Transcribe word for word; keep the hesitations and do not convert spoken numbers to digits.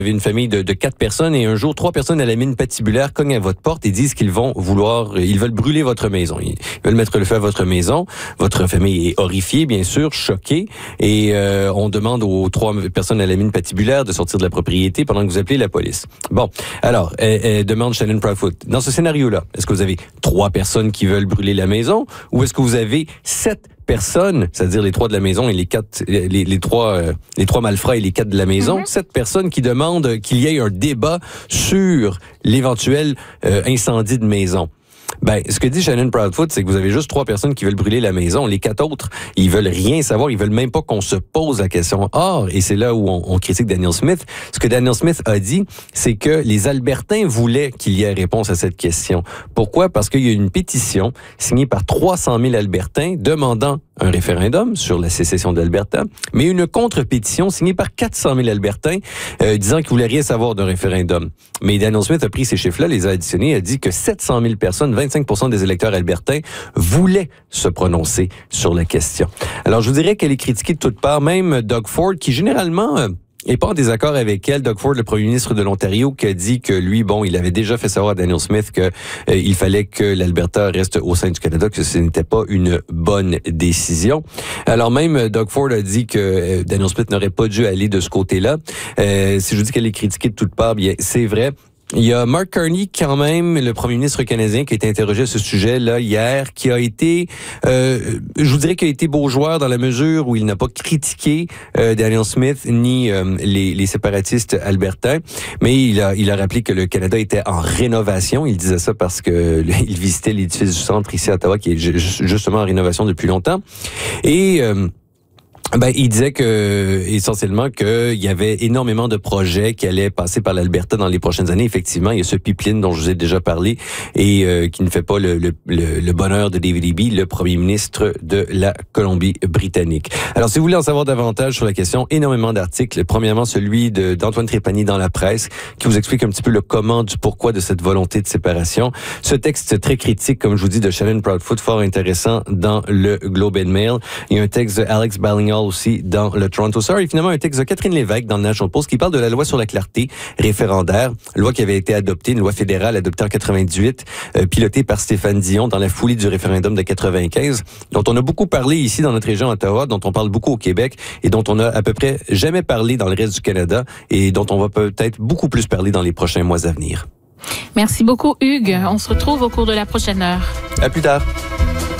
Vous avez une famille de, de quatre personnes et un jour, trois personnes à la mine patibulaire cognent à votre porte et disent qu'ils vont vouloir, ils veulent brûler votre maison. Ils veulent mettre le feu à votre maison. Votre famille est horrifiée, bien sûr, choquée. Et euh, on demande aux trois personnes à la mine patibulaire de sortir de la propriété pendant que vous appelez la police. Bon, alors, elle, elle demande Shannon Proudfoot. Dans ce scénario-là, est-ce que vous avez trois personnes qui veulent brûler la maison ou est-ce que vous avez sept personnes, c'est-à-dire les trois de la maison et les quatre, les, les trois, euh, les trois malfrats et les quatre de la maison, mm-hmm. sept personnes qui demandent qu'il y ait un débat sur l'éventuel euh, incendie de maison. Ben, ce que dit Shannon Proudfoot, c'est que vous avez juste trois personnes qui veulent brûler la maison. Les quatre autres, ils veulent rien savoir. Ils veulent même pas qu'on se pose la question. Or, et c'est là où on, on critique Danielle Smith, ce que Danielle Smith a dit, c'est que les Albertains voulaient qu'il y ait réponse à cette question. Pourquoi? Parce qu'il y a une pétition signée par trois cent mille Albertains demandant un référendum sur la sécession d'Alberta, mais une contre-pétition signée par quatre cent mille Albertains euh, disant qu'ils voulaient rien savoir d'un référendum. Mais Danielle Smith a pris ces chiffres-là, les a additionnés, a dit que sept cent mille personnes, vingt-cinq pour cent des électeurs albertains, voulaient se prononcer sur la question. Alors, je vous dirais qu'elle est critiquée de toutes parts, même Doug Ford, qui généralement... Euh, Et pas en désaccord avec elle, Doug Ford, le premier ministre de l'Ontario, qui a dit que lui, bon, il avait déjà fait savoir à Danielle Smith que euh, il fallait que l'Alberta reste au sein du Canada, que ce n'était pas une bonne décision. Alors même, Doug Ford a dit que euh, Danielle Smith n'aurait pas dû aller de ce côté-là. Euh, si je vous dis qu'elle est critiquée de toutes parts, bien, c'est vrai. Il y a Mark Carney, quand même, le premier ministre canadien, qui a été interrogé à ce sujet-là hier, qui a été, euh, je vous dirais qu'il a été beau joueur dans la mesure où il n'a pas critiqué euh, Danielle Smith ni euh, les, les séparatistes albertains, mais il a, il a rappelé que le Canada était en rénovation. Il disait ça parce que il visitait l'édifice du centre ici à Ottawa, qui est justement en rénovation depuis longtemps. Et euh, Ben, il disait que, essentiellement, qu'il y avait énormément de projets qui allaient passer par l'Alberta dans les prochaines années. Effectivement, il y a ce pipeline dont je vous ai déjà parlé et euh, qui ne fait pas le, le, le, le bonheur de David Eby, le premier ministre de la Colombie-Britannique. Alors, si vous voulez en savoir davantage sur la question, énormément d'articles. Premièrement, celui de, d'Antoine Trépanier dans la presse, qui vous explique un petit peu le comment du pourquoi de cette volonté de séparation. Ce texte très critique, comme je vous dis, de Shannon Proudfoot, fort intéressant dans le Globe and Mail. Il y a un texte de Alex Ballinghall aussi dans le Toronto Star et finalement un texte de Catherine Lévesque dans le National Post qui parle de la loi sur la clarté référendaire, loi qui avait été adoptée, une loi fédérale adoptée en quatre-vingt-dix-huit, euh, pilotée par Stéphane Dion dans la foulée du référendum de quatre-vingt-quinze, dont on a beaucoup parlé ici dans notre région Ottawa, dont on parle beaucoup au Québec et dont on a à peu près jamais parlé dans le reste du Canada et dont on va peut-être beaucoup plus parler dans les prochains mois à venir. Merci beaucoup, Hugues. On se retrouve au cours de la prochaine heure. À plus tard.